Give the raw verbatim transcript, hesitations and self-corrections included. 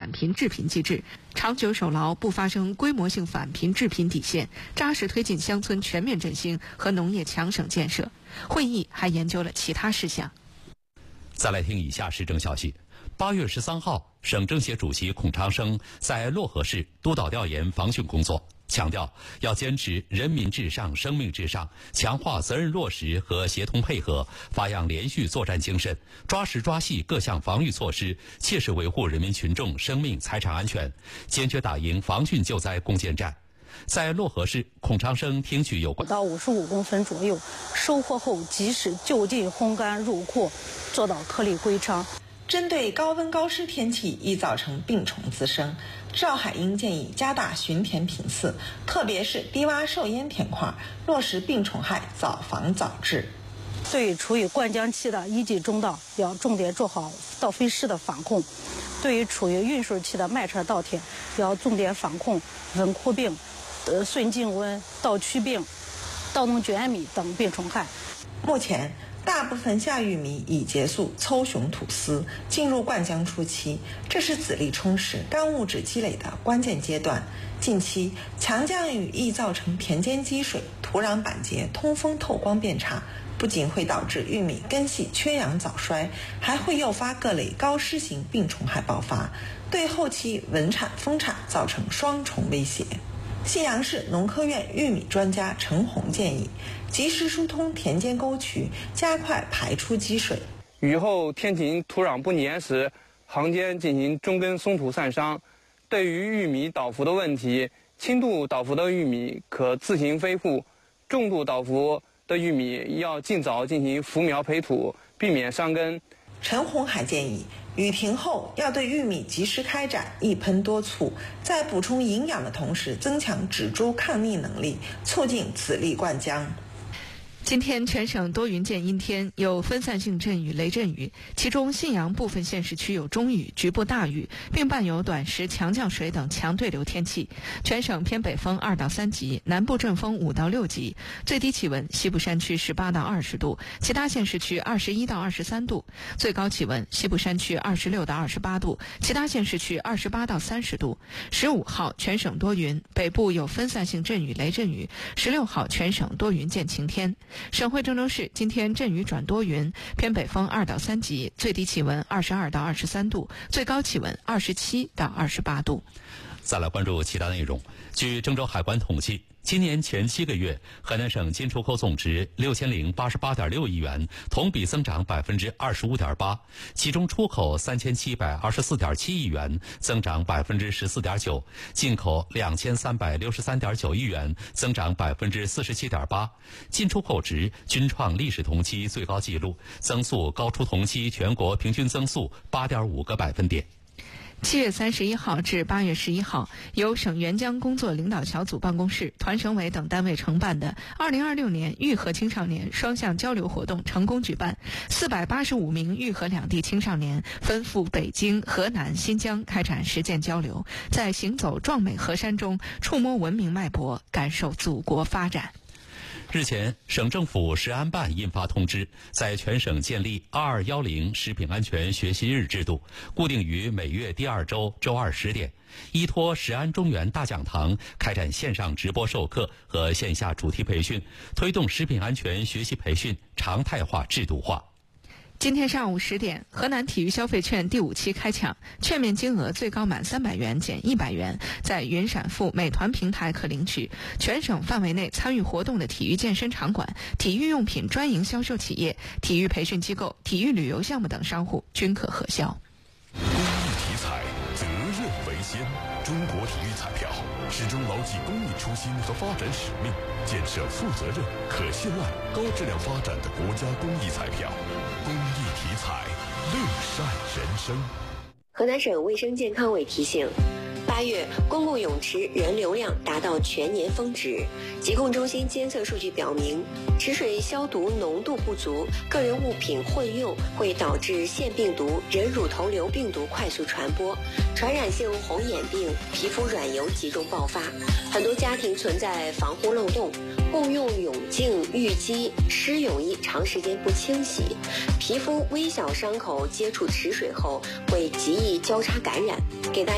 返贫致贫机制，长久守牢不发生规模性返贫致贫底线，扎实推进乡村全面振兴和农业强省建设。会议还研究了其他事项。 再来听以下时政消息。八月十三号，省政协主席孔长生在漯河市督导调研防汛工作，强调要坚持人民至上、生命至上，强化责任落实和协同配合，发扬连续作战精神，抓实抓细各项防御措施，切实维护人民群众生命财产安全，坚决打赢防汛救灾攻坚战。在漯河市，孔长生听取有关到五十五公分左右，收获后及时就近烘干入库，做到颗粒归仓。 针对高温高湿天气易造成病虫滋生，赵海英建议加大巡田品次，特别是低洼受淹田块，落实病虫害早防早治。 对处于灌浆期的一季中稻，要重点做好稻肥湿的防控；对于处于运水期的麦茬稻田，要重点防控蚊枯病、呃顺境温、稻曲病、稻农卷米等病虫害。 目前大部分夏玉米已结束抽雄吐丝，进入灌浆初期，这是籽粒充实、干物质积累的关键阶段。近期强降雨易造成田间积水、土壤板结、通风透光变差，不仅会导致玉米根系缺氧早衰，还会诱发各类高湿型病虫害爆发，对后期稳产丰产造成双重威胁。信阳市农科院玉米专家陈红建议，及时疏通田间沟渠，加快排出积水。 雨后天晴土壤不粘时，行间进行中根松土散伤。对于玉米倒伏的问题，轻度倒伏的玉米可自行飞覆，重度倒伏的玉米要尽早进行浮苗培土，避免伤根。 陈红还建议，雨停后要对玉米及时开展一喷多促，在补充营养的同时增强植株抗逆能力，促进籽粒灌浆。 今天全省多云见阴天，有分散性阵雨、雷阵雨，其中信阳部分县市区有中雨、局部大雨，并伴有短时强降水等强对流天气。全省偏北风二到三级，南部阵风五到六级，最低气温西部山区十八到二十度，其他县市区二十一到二十三度；最高气温西部山区二十六到二十八度，其他县市区二十八到三十度。十五号全省多云，北部有分散性阵雨、雷阵雨；十六号全省多云见晴天。省会郑州市今天阵雨转多云，偏北风二到三级，最低气温二十二到二十三度，最高气温二十七到二十八度。 再来关注其他内容。据郑州海关统计，今年前七个月，河南省进出口总值六千零八十八点六亿元，同比增长百分之二十五点八，其中出口三千七百二十四点七亿元，增长百分之十四点九，进口两千三百六十三点九亿元，增长百分之四十七点八，进出口值均创历史同期最高纪录，增速高出同期全国平均增速八点五个百分点。 七月三十一号至八月十一号，由省援疆工作领导小组办公室、团省委等单位承办的二零二六年豫河青少年双向交流活动成功举办，四百八十五名豫河两地青少年奔赴北京、河南、新疆开展实践交流，在行走壮美河山中触摸文明脉搏，感受祖国发展。 日前，省政府食安办印发通知，在全省建立二二一零食品安全学习日制度，固定于每月第二周周二十点，依托食安中原大讲堂开展线上直播授课和线下主题培训，推动食品安全学习培训常态化制度化。 今天上午十点，河南体育消费券第五期开抢，券面金额最高满三百元减一百元，在云闪付美团平台可领取。全省范围内参与活动的体育健身场馆、体育用品专营销售企业、体育培训机构、体育旅游项目等商户均可核销。 公益体彩，责任为先。中国体育彩票始终牢记公益初心和发展使命，建设负责任、可信赖、高质量发展的国家公益彩票。公益体彩，乐善人生。 河南省卫生健康委提醒，八月公共泳池人流量达到全年峰值。疾控中心监测数据表明，池水消毒浓度不足，个人物品混用会导致腺病毒、人乳头瘤病毒快速传播，传染性红眼病、皮肤软疣集中爆发。很多家庭存在防护漏洞，共用泳镜、浴巾、湿泳衣长时间不清洗，皮肤微小伤口接触池水后会极易交叉感染。给大家